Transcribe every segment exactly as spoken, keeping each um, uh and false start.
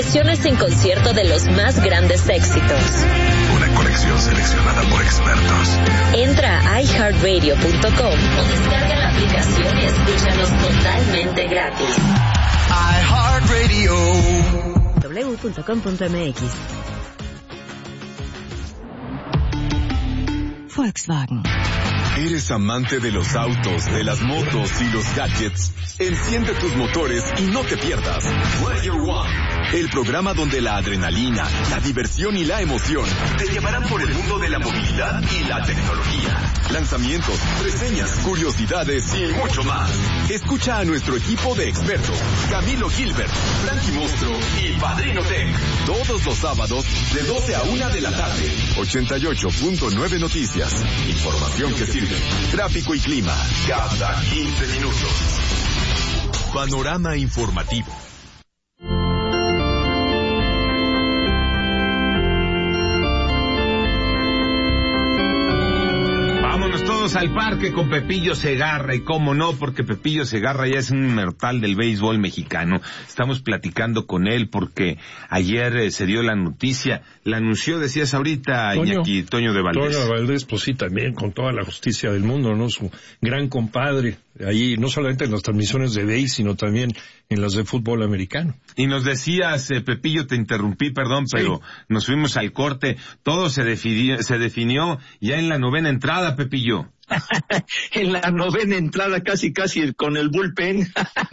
versiones en concierto de los más grandes éxitos. Una colección seleccionada por expertos. Entra a i heart radio punto com o descarga la aplicación y escúchanos totalmente gratis. iHeartRadio. w punto com punto m x. Volkswagen. ¿Eres amante de los autos, de las motos y los gadgets? Enciende tus motores y no te pierdas Player One, el programa donde la adrenalina, la diversión y la emoción te llevarán por el mundo de la movilidad y la tecnología. Lanzamientos, reseñas, curiosidades y mucho más. Escucha a nuestro equipo de expertos, Camilo Gilbert, Frankie Monstruo y Padrino Tech, todos los sábados de doce a una de la tarde. ochenta y ocho punto nueve Noticias. Información que sirve. Tráfico y clima cada quince minutos. Panorama informativo. Vámonos todos al parque con Pepillo Segarra, y cómo no, porque Pepillo Segarra ya es un inmortal del béisbol mexicano. Estamos platicando con él porque ayer eh, se dio la noticia, la anunció, decías ahorita, Toño, Iñaki, Toño de Valdés. Toño de Valdés, pues sí, también con toda la justicia del mundo, ¿no? Su gran compadre, ahí no solamente en las transmisiones de béis, sino también en las de fútbol americano. Y nos decías, eh, Pepillo, te interrumpí, perdón, Sí. pero nos fuimos al corte. Todo se definió, se definió ya en la novena entrada, Pepillo. En la novena entrada, casi casi con el bullpen.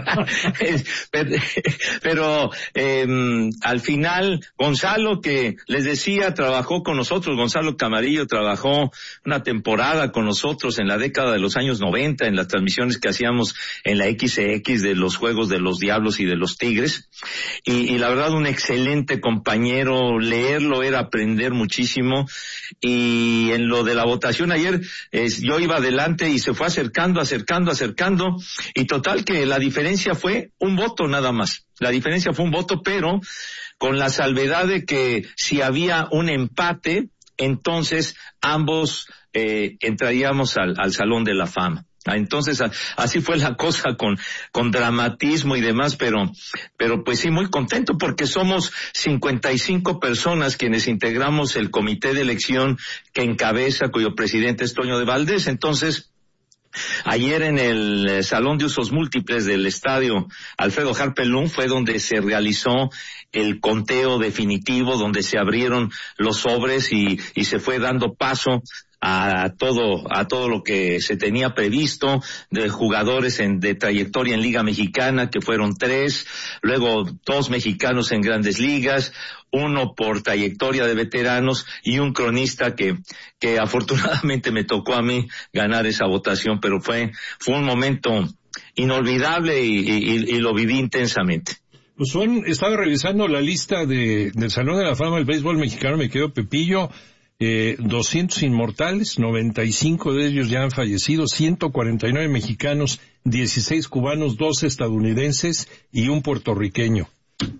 pero pero eh, al final, Gonzalo, que les decía, trabajó con nosotros, Gonzalo Camarillo trabajó una temporada con nosotros en la década de los años noventa, en las transmisiones que hacíamos en la X X de los juegos de los Diablos y de los Tigres, y, y la verdad un excelente compañero, leerlo era aprender muchísimo. Y en lo de la votación ayer, eh, yo iba adelante y se fue acercando, acercando, acercando, y total que la diferencia fue un voto nada más. La diferencia fue un voto, pero con la salvedad de que si había un empate, entonces ambos eh, entraríamos al, al Salón de la Fama. Entonces, así fue la cosa con, con dramatismo y demás, pero, pero pues sí, muy contento porque somos cincuenta y cinco personas quienes integramos el comité de elección que encabeza, cuyo presidente es Toño de Valdés. Entonces, ayer en el Salón de Usos Múltiples del Estadio Alfredo Harper Lund fue donde se realizó el conteo definitivo, donde se abrieron los sobres y, y se fue dando paso a todo a todo lo que se tenía previsto de jugadores en, de trayectoria en Liga Mexicana, que fueron tres, luego dos mexicanos en Grandes Ligas, uno por trayectoria de veteranos y un cronista que que afortunadamente me tocó a mí ganar esa votación, pero fue fue un momento inolvidable y, y, y lo viví intensamente. Pues son, estaba revisando la lista de del Salón de la Fama del béisbol mexicano, me quedó Pepillo. Eh, doscientos inmortales, noventa y cinco de ellos ya han fallecido, ciento cuarenta y nueve mexicanos, dieciséis cubanos, dos estadounidenses y un puertorriqueño.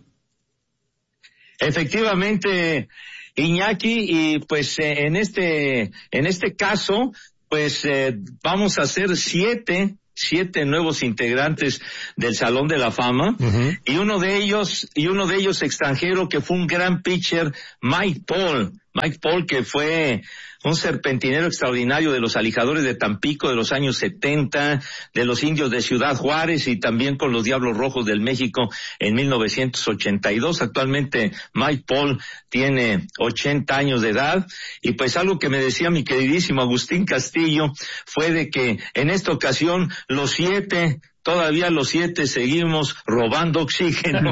Efectivamente, Iñaki, y pues eh, en este en este caso, pues eh, vamos a hacer siete siete nuevos integrantes del Salón de la Fama, uh-huh. y uno de ellos y uno de ellos extranjero que fue un gran pitcher, Mike Paul. Mike Paul, que fue un serpentinero extraordinario de los Alijadores de Tampico de los años setenta, de los Indios de Ciudad Juárez y también con los Diablos Rojos del México en mil novecientos ochenta y dos. Actualmente Mike Paul tiene ochenta años de edad, y pues algo que me decía mi queridísimo Agustín Castillo fue de que en esta ocasión los siete, todavía los siete seguimos robando oxígeno.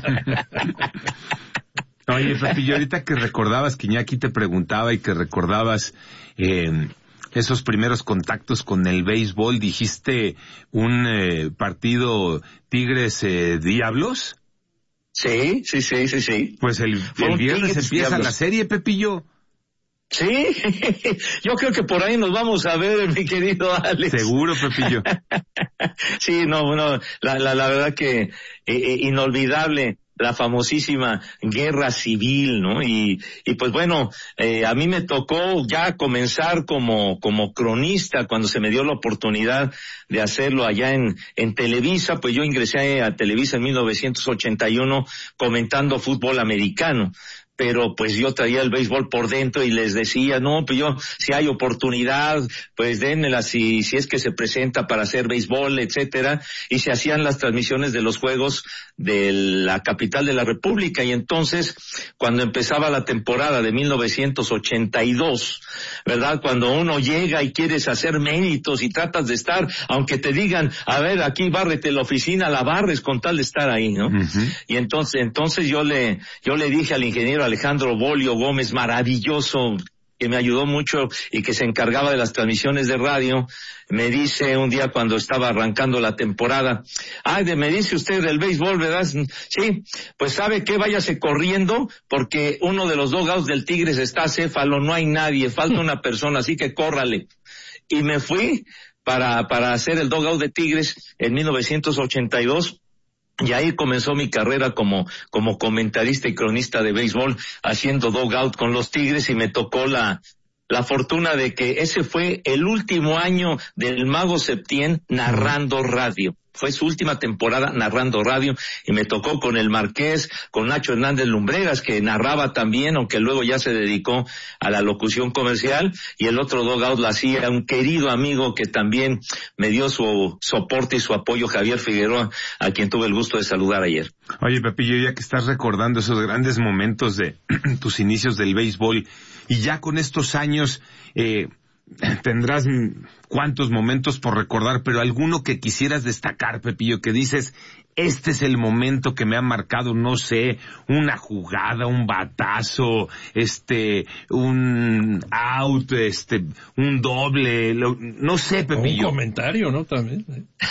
Oye, Pepillo, ahorita que recordabas, que Iñaki te preguntaba y que recordabas eh, esos primeros contactos con el béisbol, dijiste un eh, partido Tigres-Diablos. Eh, sí, sí, sí, sí, sí. Pues el, el viernes empieza la serie, Pepillo. Sí, yo creo que por ahí nos vamos a ver, mi querido Alex. Seguro, Pepillo. Sí, no, no, la, la, la verdad que eh, inolvidable. la famosísima guerra civil, ¿no? Y, y pues bueno, eh, a mí me tocó ya comenzar como, como cronista cuando se me dio la oportunidad de hacerlo allá en, en Televisa. Pues yo ingresé a Televisa en mil novecientos ochenta y uno comentando fútbol americano. Pero pues yo traía el béisbol por dentro y les decía, no, pues yo, si hay oportunidad, pues dénmela si, si es que se presenta para hacer béisbol, etcétera, y se hacían las transmisiones de los juegos de la capital de la República. Y entonces, cuando empezaba la temporada de mil novecientos ochenta y dos, ¿verdad? Cuando uno llega y quieres hacer méritos y tratas de estar, aunque te digan, a ver, aquí bárrete la oficina, la barres con tal de estar ahí, ¿no? Uh-huh. Y entonces, entonces yo le, yo le dije al ingeniero Alejandro Bolio Gómez, maravilloso, que me ayudó mucho y que se encargaba de las transmisiones de radio, me dice un día cuando estaba arrancando la temporada, ay, de, me dice usted del béisbol, ¿verdad? Sí, pues ¿sabe qué? Váyase corriendo, porque uno de los dugouts del Tigres está acéfalo, no hay nadie, falta una persona, así que córrale. Y me fui para, para hacer el dugout de Tigres en mil novecientos ochenta y dos. Y ahí comenzó mi carrera como, como comentarista y cronista de béisbol, haciendo dugout con los Tigres, y me tocó la, la fortuna de que ese fue el último año del Mago Septién narrando radio. Fue su última temporada narrando radio, y me tocó con el Marqués, con Nacho Hernández Lumbreras, que narraba también, aunque luego ya se dedicó a la locución comercial, y el otro dugout lo hacía un querido amigo que también me dio su soporte y su apoyo, Javier Figueroa, a quien tuve el gusto de saludar ayer. Oye, Pepillo, ya que estás recordando esos grandes momentos de tus inicios del béisbol, y ya con estos años, eh, tendrás cuántos momentos por recordar, pero alguno que quisieras destacar, Pepillo, que dices, este es el momento que me ha marcado, no sé, una jugada, un batazo, este, un out, este, un doble, lo, no sé, Pepillo. Un comentario, ¿no? También.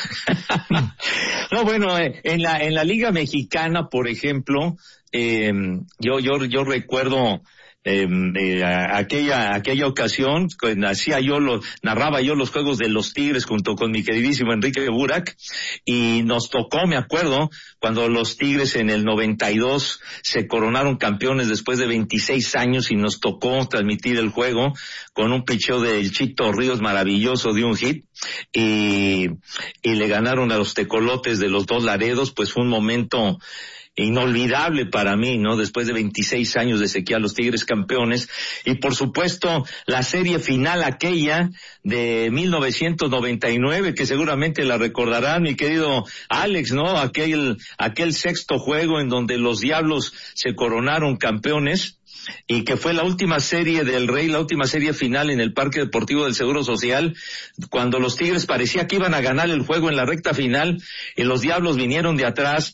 No, bueno, eh, en la, en la Liga Mexicana, por ejemplo, eh, yo, yo, yo recuerdo, Eh, eh, aquella aquella ocasión, hacía yo lo, narraba yo los juegos de los Tigres junto con mi queridísimo Enrique Burak, y nos tocó, me acuerdo, cuando los Tigres en el noventa y dos se coronaron campeones después de veintiséis años, y nos tocó transmitir el juego con un picheo del Chito Ríos maravilloso de un hit, y, y le ganaron a los Tecolotes de los Dos Laredos. Pues fue un momento inolvidable para mí, ¿no? Después de veintiséis años de sequía, a los Tigres campeones. Y por supuesto, la serie final aquella de mil novecientos noventa y nueve, que seguramente la recordarán, mi querido Alex, ¿no? Aquel, aquel sexto juego en donde los Diablos se coronaron campeones, y que fue la última serie del Rey, la última serie final en el Parque Deportivo del Seguro Social, cuando los Tigres parecía que iban a ganar el juego en la recta final, y los Diablos vinieron de atrás.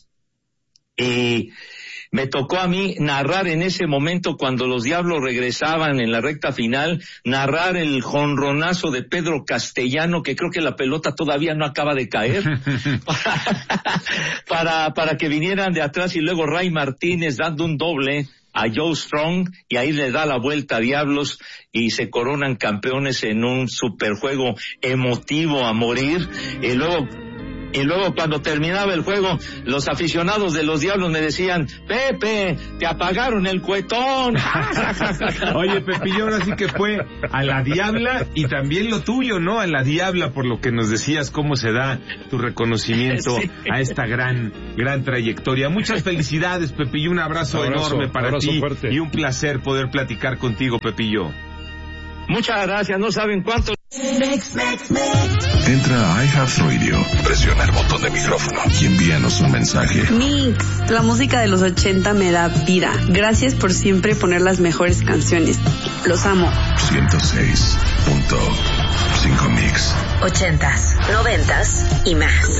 Y me tocó a mí narrar en ese momento, cuando los Diablos regresaban en la recta final, narrar el jonronazo de Pedro Castellano, que creo que la pelota todavía no acaba de caer, para, para, para que vinieran de atrás, y luego Ray Martínez dando un doble a Joe Strong, y ahí le da la vuelta a Diablos, y se coronan campeones en un superjuego emotivo a morir. Y luego Y luego cuando terminaba el juego, los aficionados de los Diablos me decían, Pepe, te apagaron el cuetón. Oye, Pepillo, ahora sí que fue a la Diabla, y también lo tuyo, ¿no? A la Diabla, por lo que nos decías, cómo se da tu reconocimiento sí. a esta gran, gran trayectoria. Muchas felicidades, Pepillo, un abrazo, abrazo enorme para abrazo ti fuerte. Y un placer poder platicar contigo, Pepillo. Muchas gracias, no saben cuánto. Entra a iHeartRadio, presiona el botón de micrófono y envíanos un mensaje. Mix, la música de los ochenta me da vida. Gracias por siempre poner las mejores canciones. Los amo. ciento seis punto cinco Mix. Ochentas, noventas y más.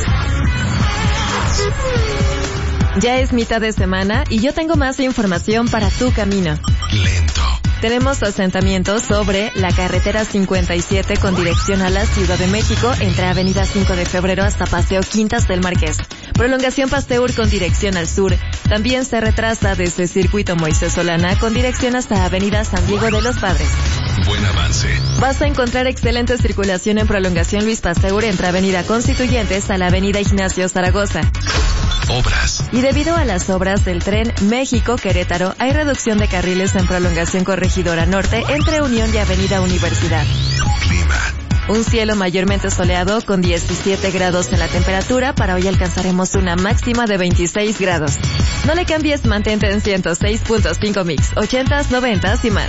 Ya es mitad de semana y yo tengo más información para tu camino. Lento. Tenemos asentamientos sobre la carretera cincuenta y siete con dirección a la Ciudad de México, entre Avenida cinco de Febrero hasta Paseo Quintas del Marqués. Prolongación Pasteur con dirección al sur. También se retrasa desde Circuito Moisés Solana con dirección hasta Avenida San Diego de los Padres. Buen avance. Vas a encontrar excelente circulación en Prolongación Luis Pasteur entre Avenida Constituyentes a la Avenida Ignacio Zaragoza. obras. Y debido a las obras del tren México-Querétaro, hay reducción de carriles en prolongación Corregidora Norte entre Unión y Avenida Universidad. Clima. Un cielo mayormente soleado con diecisiete grados en la temperatura. Para hoy alcanzaremos una máxima de veintiséis grados. No le cambies, mantente en ciento seis punto cinco Mix, ochentas, noventas y más.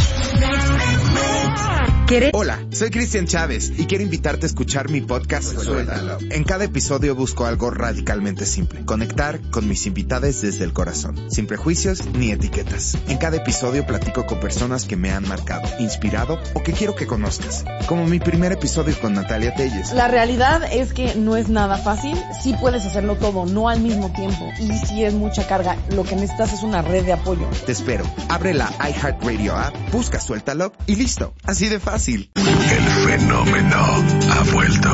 Hola, soy Cristian Chávez y quiero invitarte a escuchar mi podcast Suéltalo. En cada episodio busco algo radicalmente simple: conectar con mis invitados desde el corazón, sin prejuicios ni etiquetas. En cada episodio platico con personas que me han marcado, inspirado o que quiero que conozcas, como mi primer episodio con Natalia Telles. La realidad es que no es nada fácil. Sí puedes hacerlo todo, no al mismo tiempo, y sí es mucha carga. Lo que necesitas es una red de apoyo. Te espero. Abre la iHeartRadio app, busca Suéltalo y listo. Así de fácil. El fenómeno ha vuelto.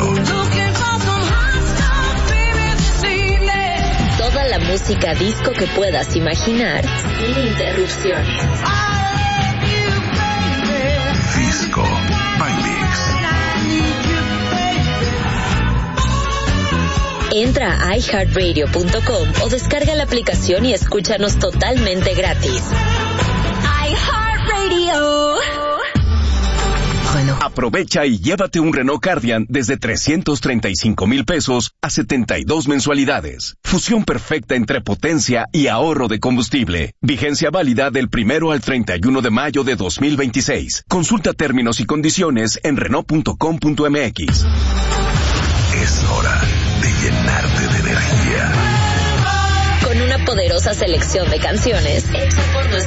Toda la música disco que puedas imaginar sin interrupciones. Disco by Mix. Entra a i heart radio punto com o descarga la aplicación y escúchanos totalmente gratis. iHeartRadio. Aprovecha y llévate un Renault Cardian desde trescientos treinta y cinco mil pesos a setenta y dos mensualidades. Fusión perfecta entre potencia y ahorro de combustible. Vigencia válida del primero al treinta y uno de mayo de dos mil veintiséis. Consulta términos y condiciones en renault punto com punto m x. Es hora de llenarte de energía. Con una poderosa selección de canciones hecha por nuestro